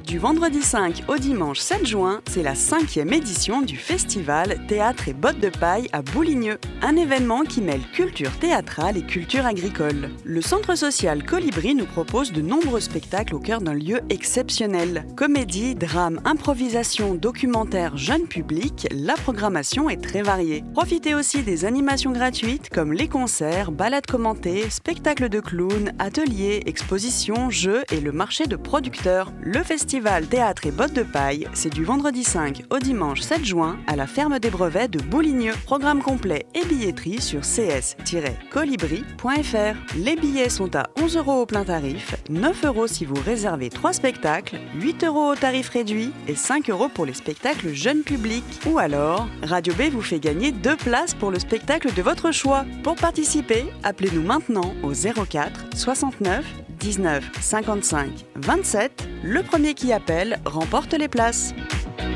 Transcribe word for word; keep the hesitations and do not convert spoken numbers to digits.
Du vendredi cinq au dimanche sept juin, c'est la cinquième édition du festival Théâtre et Bottes de paille à Bouligneux, un événement qui mêle culture théâtrale et culture agricole. Le centre social Colibri nous propose de nombreux spectacles au cœur d'un lieu exceptionnel. Comédie, drame, improvisation, documentaire, jeune public, la programmation est très variée. Profitez aussi des animations gratuites comme les concerts, balades commentées, spectacles de clowns, ateliers, expositions, jeux et le marché de producteurs. Le festival Théâtre et Bottes de paille, c'est du vendredi cinq au dimanche sept juin à la ferme des brevets de Bouligneux. Programme complet et billetterie sur c s tiret colibri point f r. Les billets sont à onze euros au plein tarif, neuf euros si vous réservez trois spectacles, huit euros au tarif réduit et cinq euros pour les spectacles jeunes publics. Ou alors, Radio B vous fait gagner deux places pour le spectacle de votre choix. Pour participer, appelez-nous maintenant au zéro quatre soixante-neuf dix-neuf cinquante-cinq vingt-sept. Le premier qui appelle remporte les places.